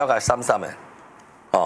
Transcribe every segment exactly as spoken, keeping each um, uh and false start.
大概三三的，哦，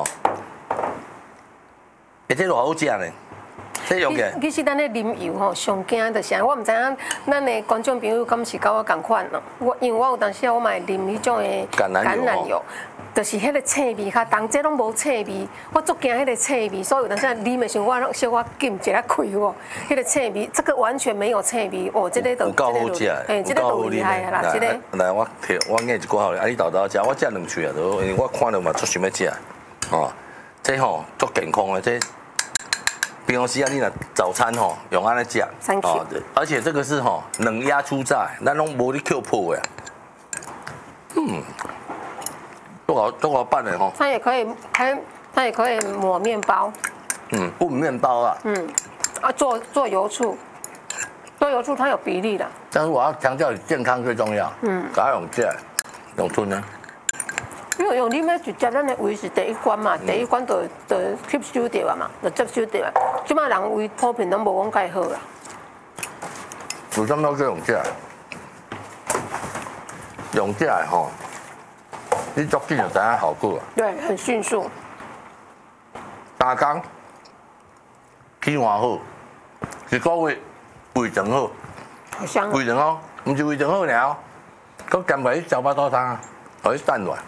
而且偌好食呢，这用嘅。 其实咱咧啉油吼，上惊就是，我唔知影咱的观众朋友敢是跟我同款咯。我因为我有当时我嘛会啉迄种的橄榄油。 就是迄个刺味较重，这拢无刺味，我足惊迄个刺味，所以有当时啉的时候，我小可禁一下开哦，迄个刺味，这个完全没有刺味，哦，这个都， 有够好食， 哎，这个都厉害啊啦，这个。 来，我摕我硬一寡好，啊，你豆豆食，我食两喙啊，都，因为我看到嘛，足想要食，哦，这吼足健康的，这平常时啊，你若早餐吼用安尼食， 哦， 而且这个是吼冷压初榨，咱拢无咧扣破的，嗯。多好多好拌的哈！ 它也可以，它它也可以抹面包。 嗯，不面包啊。 嗯，啊做做油醋，做油醋它有比例的。 但是我要强调，健康最重要。嗯，赶快用这用吞呢。 因为用你们就食咱的胃是第一关嘛，第一关就就吸收掉啊嘛，就接收掉啊。即摆人胃普遍拢无讲介好啦。 有什么都用这，用这吼。你足紧就知影效果啊！ 对，很迅速。 打工气换好，一个月胃肠好， 好香。 胃肠哦，唔是胃肠好尔哦，佮兼埋去消化道汤啊，互你散落。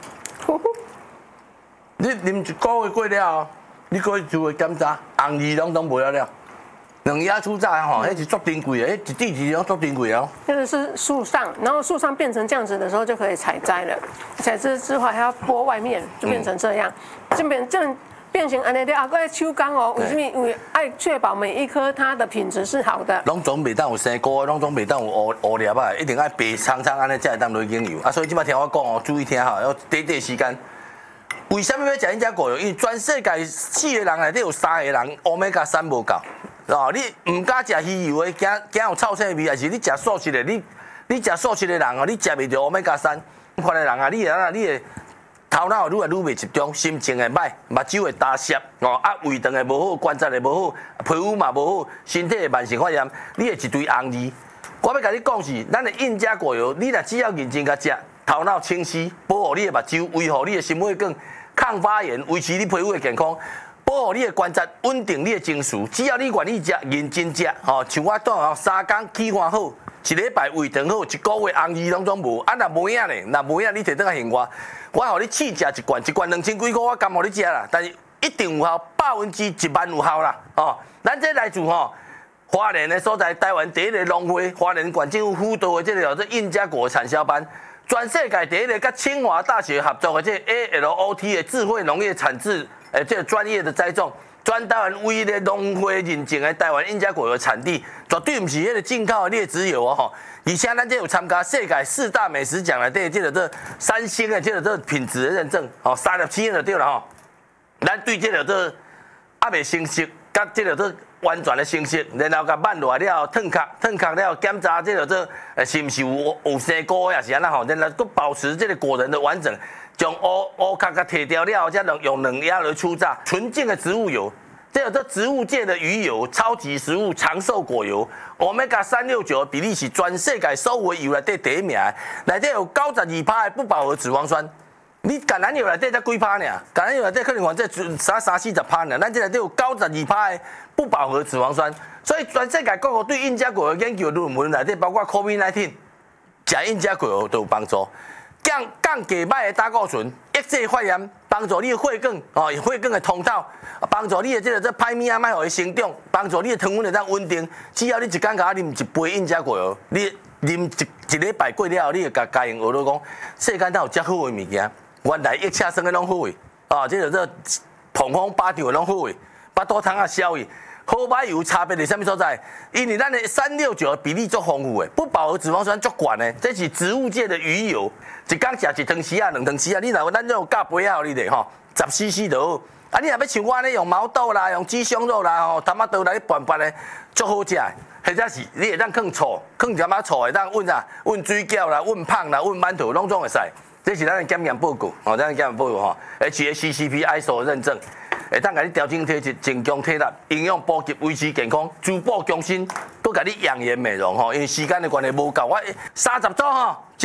你啉一个月过了，你过去就会检查，红字拢拢无了了。两压出炸吼，迄是足珍贵的，迄一滴一滴拢足珍贵哦。 那个是树上，然后树上变成这样子的时候就可以采摘了。采摘之后还要剥外面，就变成这样。这边这变成安尼的啊，个手工哦，为什么？因为爱确保每一颗它的品质是好的。 拢总袂当有生菇，拢总袂当有乌乌粒啊，一定爱白苍苍安尼才会当落去经油。啊，所以即摆听我讲哦，注意听哈，要短短时间。为什么要食因只果油？因为全世界四个人内底有三个人欧米伽三无够。哦，你唔敢食鱼油的，惊惊有臭腥味，还是你食素食的？你你食素食的人哦，你食袂着欧米伽三。款的人啊，你啊，你的头脑愈来愈袂集中，心情会歹，目睭会干涩，哦啊，胃肠会无好，关节会无好，皮肤嘛无好，身体会慢性发炎，你会一堆红字。我要甲你讲是，咱的印加果油，你若只要认真甲食，头脑清晰，保护你的目睭，维护你的心血管，抗发炎，维持你皮肤的健康。保护你的关节，稳定你的情绪。只要你愿意食，认真食，吼，像我当哦，三工气管好，一礼拜胃肠好，一个月红字拢总无。啊，若无影咧，若无影你摕倒来还我，我互你试食一罐，一罐两千几块，我甘互你食啦。但是一定有效，百分之一万有效啦。哦，咱这来自吼花莲的所在，台湾第一个农会，花莲县政府辅导的这个叫做印加果产销班。全世界第一个甲清华大学合作的这 A L O T 的智慧农业产制。诶，这个专业的栽种，全台湾唯一的农会认证的台湾印加果油产地，绝对不是迄个进口的劣质油哦吼。而且咱这有参加世界四大美食奖的这这个这三星的这个这品质的认证，哦，三十七就对了吼。咱对这个这还未成熟，甲这个这完全的成熟，然后甲慢落来了，烫壳烫壳了，检查这个这诶是不是有有生菇也是安那吼，然后佮保持这个果仁的完整。将乌乌壳甲摕掉了，再用用冷压来初榨，纯净的植物油，这有这植物界的鱼油，超级食物长寿果油 ，Omega 三六九比例是全世界所有油内底第一名，内底有九十二趴的不饱和脂肪酸。你橄榄油内底才几趴呢？橄榄油内底可能讲这三三四十趴呢，咱这内底有九十二趴的不饱和脂肪酸，所以全世界各国对印加果油研究论文内底，包括 COVID 十九，食印加果油都有帮助。降降低歹的胆固醇，抑制发炎，帮助你的血管哦，血管的通道，帮助你的这个这歹物仔卖互伊生长，帮助你的糖分会当稳定。只要你一工甲啉一杯印加果油，你啉一一礼拜过了后，你会甲家人学到讲，世间哪有遮好的物件？原来一车生的拢好诶，啊，这个这碰风巴掉的拢好诶，巴肚汤啊消诶。好歹油差别在什么所在？因为咱的三六九比例足丰富的，不饱和脂肪酸足悬的，这是植物界的鱼油。一工食一汤匙啊，两汤匙啊，你若咱这种加杯啊，你得吼，十 C C 就好。啊，你若要像我呢，用毛豆啦，用鸡胸肉啦，吼，他妈刀来拌拌的，足好食的。或者是你会当放醋，放一点仔醋会当温啊，温水饺啦，温胖啦，温馒头，拢总会使。这是咱的检验报告，吼，咱的检验报告吼 ，H A C C P I S O 认证。会当甲你调整体质、增强体力、营养补给、维持健康、珠宝强身，搁甲你养颜美容吼。因为时间的关系无够，我三十组吼。